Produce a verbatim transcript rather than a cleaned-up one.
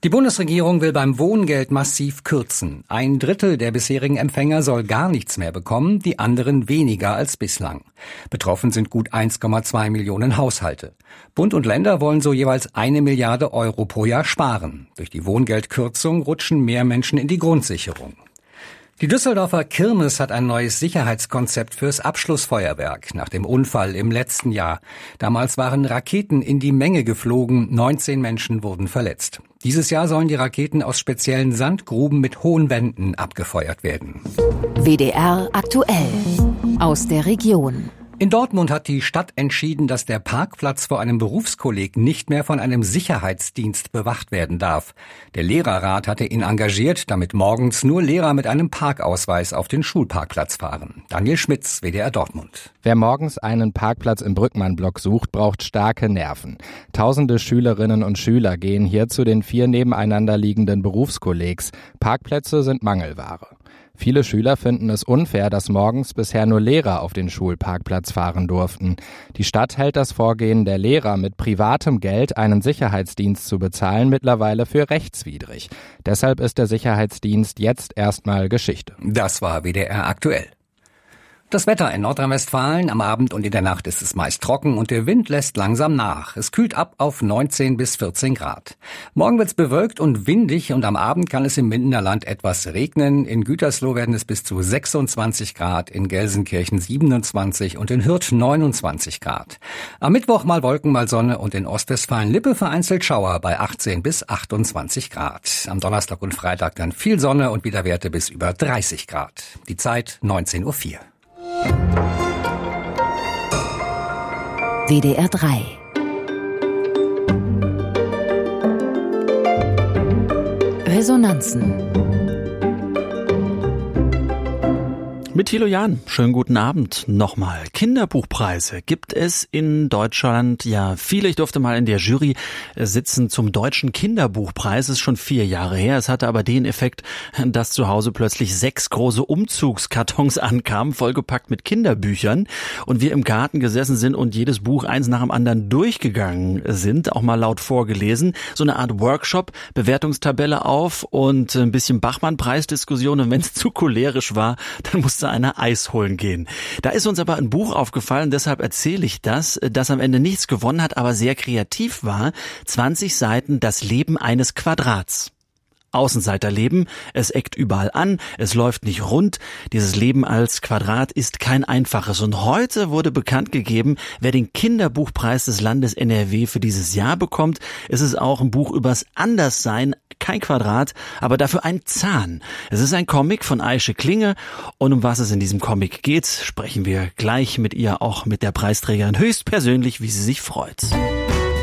Die Bundesregierung will beim Wohngeld massiv kürzen. Ein Drittel der bisherigen Empfänger soll gar nichts mehr bekommen, die anderen weniger als bislang. Betroffen sind gut eins Komma zwei Millionen Haushalte. Bund und Länder wollen so jeweils eine Milliarde Euro pro Jahr sparen. Durch die Wohngeldkürzung rutschen mehr Menschen in die Grundsicherung. Die Düsseldorfer Kirmes hat ein neues Sicherheitskonzept fürs Abschlussfeuerwerk nach dem Unfall im letzten Jahr. Damals waren Raketen in die Menge geflogen, neunzehn Menschen wurden verletzt. Dieses Jahr sollen die Raketen aus speziellen Sandgruben mit hohen Wänden abgefeuert werden. W D R aktuell aus der Region. In Dortmund hat die Stadt entschieden, dass der Parkplatz vor einem Berufskolleg nicht mehr von einem Sicherheitsdienst bewacht werden darf. Der Lehrerrat hatte ihn engagiert, damit morgens nur Lehrer mit einem Parkausweis auf den Schulparkplatz fahren. Daniel Schmitz, W D R Dortmund. Wer morgens einen Parkplatz im Brückmann-Block sucht, braucht starke Nerven. Tausende Schülerinnen und Schüler gehen hier zu den vier nebeneinander liegenden Berufskollegs. Parkplätze sind Mangelware. Viele Schüler finden es unfair, dass morgens bisher nur Lehrer auf den Schulparkplatz fahren durften. Die Stadt hält das Vorgehen der Lehrer, mit privatem Geld einen Sicherheitsdienst zu bezahlen, mittlerweile für rechtswidrig. Deshalb ist der Sicherheitsdienst jetzt erstmal Geschichte. Das war W D R aktuell. Das Wetter in Nordrhein-Westfalen: Am Abend und in der Nacht ist es meist trocken und der Wind lässt langsam nach. Es kühlt ab auf neunzehn bis vierzehn Grad. Morgen wird's bewölkt und windig und am Abend kann es im Mindener Land etwas regnen. In Gütersloh werden es bis zu sechsundzwanzig Grad, in Gelsenkirchen siebenundzwanzig und in Hürth neunundzwanzig Grad. Am Mittwoch mal Wolken, mal Sonne und in Ostwestfalen-Lippe vereinzelt Schauer bei achtzehn bis achtundzwanzig Grad. Am Donnerstag und Freitag dann viel Sonne und wieder Werte bis über dreißig Grad. Die Zeit neunzehn Uhr vier. W D R drei. Resonanzen. Mit Thilo Jahn. Schönen guten Abend nochmal. Kinderbuchpreise gibt es in Deutschland ja viele. Ich durfte mal in der Jury sitzen zum Deutschen Kinderbuchpreis. Es ist schon vier Jahre her. Es hatte aber den Effekt, dass zu Hause plötzlich sechs große Umzugskartons ankamen, vollgepackt mit Kinderbüchern. Und wir im Garten gesessen sind und jedes Buch eins nach dem anderen durchgegangen sind, auch mal laut vorgelesen. So eine Art Workshop, Bewertungstabelle auf und ein bisschen Bachmann-Preisdiskussion. Und wenn es zu cholerisch war, dann musste einer Eis holen gehen. Da ist uns aber ein Buch aufgefallen, deshalb erzähle ich das, das am Ende nichts gewonnen hat, aber sehr kreativ war. zwanzig Seiten Das Leben eines Quadrats. Außenseiterleben, es eckt überall an, es läuft nicht rund. Dieses Leben als Quadrat ist kein einfaches. Und heute wurde bekannt gegeben, wer den Kinderbuchpreis des Landes N R W für dieses Jahr bekommt. Es ist auch ein Buch übers Anderssein, kein Quadrat, aber dafür ein Zahn. Es ist ein Comic von Aische Klinge und um was es in diesem Comic geht, sprechen wir gleich mit ihr, auch mit der Preisträgerin, höchstpersönlich, wie sie sich freut.